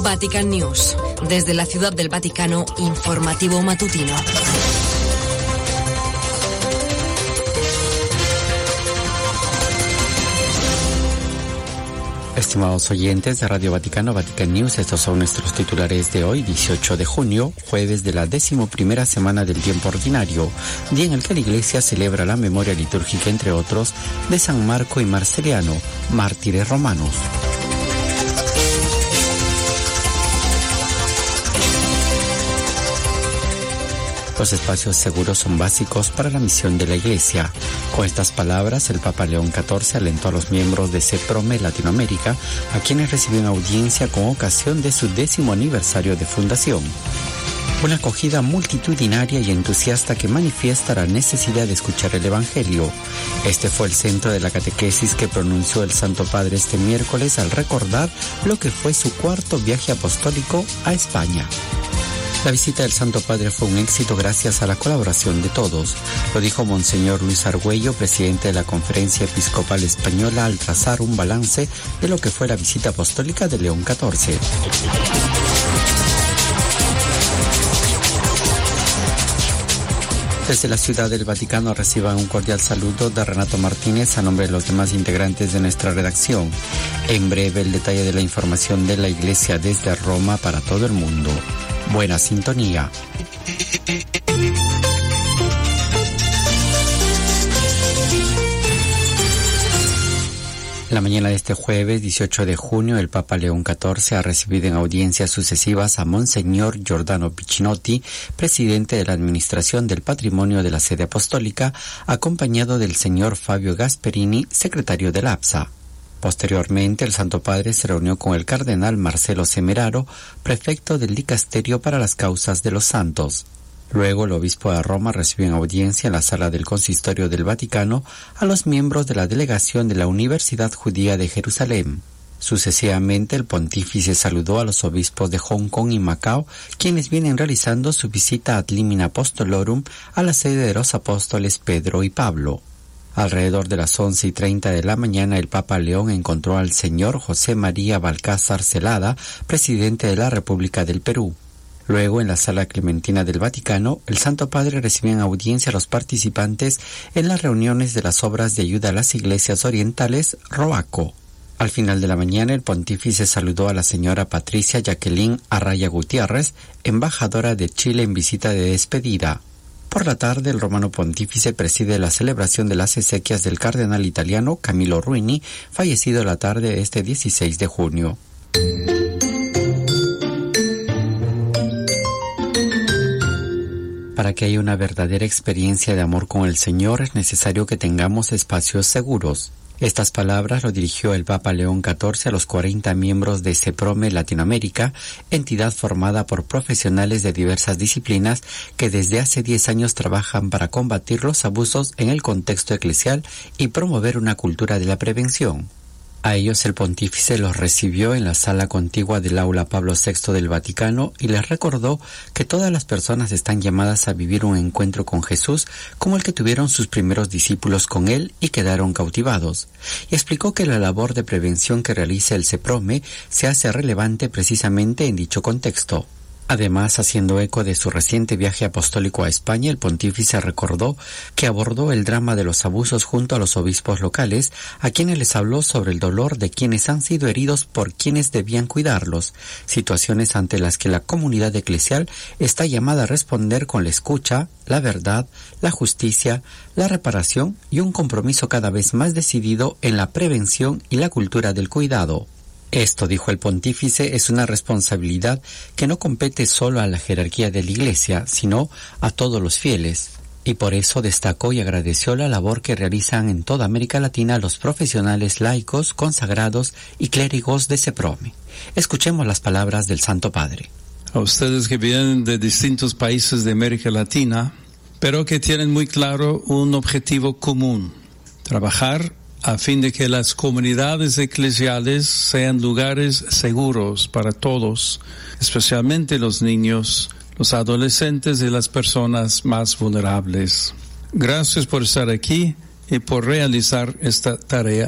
Vatican News. Desde la Ciudad del Vaticano, informativo matutino. Estimados oyentes de Radio Vaticano, Vatican News, estos son nuestros titulares de hoy, 18 de junio, jueves de la 11ª semana del tiempo ordinario, día en el que la Iglesia celebra la memoria litúrgica, entre otros, de San Marco y Marceliano, mártires romanos. Los espacios seguros son básicos para la misión de la Iglesia. Con estas palabras, el Papa León XIV alentó a los miembros de CEPROME Latinoamérica, a quienes reciben audiencia con ocasión de su 10º aniversario de fundación. Una acogida multitudinaria y entusiasta que manifiesta la necesidad de escuchar el Evangelio. Este fue el centro de la catequesis que pronunció el Santo Padre este miércoles al recordar lo que fue su 4º viaje apostólico a España. La visita del Santo Padre fue un éxito gracias a la colaboración de todos, lo dijo Monseñor Luis Argüello, presidente de la Conferencia Episcopal Española, al trazar un balance de lo que fue la visita apostólica de León XIV. Desde la Ciudad del Vaticano reciban un cordial saludo de Renato Martínez a nombre de los demás integrantes de nuestra redacción. En breve el detalle de la información de la Iglesia desde Roma para todo el mundo. Buena sintonía. La mañana de este jueves, 18 de junio, el Papa León XIV ha recibido en audiencias sucesivas a Monseñor Giordano Piccinotti, presidente de la Administración del Patrimonio de la Sede Apostólica, acompañado del señor Fabio Gasperini, secretario del APSA. Posteriormente, el Santo Padre se reunió con el cardenal Marcelo Semeraro, prefecto del Dicasterio para las Causas de los Santos. Luego, el obispo de Roma recibió en audiencia en la sala del Consistorio del Vaticano a los miembros de la delegación de la Universidad Judía de Jerusalén. Sucesivamente, el pontífice saludó a los obispos de Hong Kong y Macao, quienes vienen realizando su visita ad limina apostolorum a la sede de los apóstoles Pedro y Pablo. Alrededor de las 11:30 de la mañana, el Papa León encontró al señor José María Balcázar Celada, presidente de la República del Perú. Luego, en la Sala Clementina del Vaticano, el Santo Padre recibió en audiencia a los participantes en las reuniones de las obras de ayuda a las iglesias orientales, ROACO. Al final de la mañana, el pontífice saludó a la señora Patricia Jacqueline Arraya Gutiérrez, embajadora de Chile en visita de despedida. Por la tarde, el romano pontífice preside la celebración de las exequias del cardenal italiano Camillo Ruini, fallecido la tarde de este 16 de junio. Para que haya una verdadera experiencia de amor con el Señor, es necesario que tengamos espacios seguros. Estas palabras lo dirigió el Papa León XIV a los 40 miembros de CEPROME Latinoamérica, entidad formada por profesionales de diversas disciplinas que desde hace 10 años trabajan para combatir los abusos en el contexto eclesial y promover una cultura de la prevención. A ellos el pontífice los recibió en la sala contigua del aula Pablo VI del Vaticano y les recordó que todas las personas están llamadas a vivir un encuentro con Jesús como el que tuvieron sus primeros discípulos con él y quedaron cautivados. Y explicó que la labor de prevención que realiza el CEPROME se hace relevante precisamente en dicho contexto. Además, haciendo eco de su reciente viaje apostólico a España, el pontífice recordó que abordó el drama de los abusos junto a los obispos locales, a quienes les habló sobre el dolor de quienes han sido heridos por quienes debían cuidarlos, situaciones ante las que la comunidad eclesial está llamada a responder con la escucha, la verdad, la justicia, la reparación y un compromiso cada vez más decidido en la prevención y la cultura del cuidado. Esto, dijo el pontífice, es una responsabilidad que no compete solo a la jerarquía de la Iglesia, sino a todos los fieles. Y por eso destacó y agradeció la labor que realizan en toda América Latina los profesionales laicos, consagrados y clérigos de CEPROME. Escuchemos las palabras del Santo Padre. A ustedes que vienen de distintos países de América Latina, pero que tienen muy claro un objetivo común: trabajar a fin de que las comunidades eclesiales sean lugares seguros para todos, especialmente los niños, los adolescentes y las personas más vulnerables. Gracias por estar aquí y por realizar esta tarea